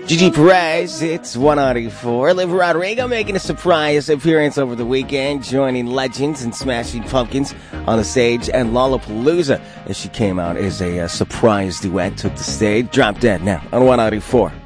Gigi Perez, it's 194. Olivia Rodrigo making a surprise appearance over the weekend, joining Legends and Smashing Pumpkins on the stage, and Lollapalooza, as she came out as a surprise duet, took the stage. Drop Dead now on 194.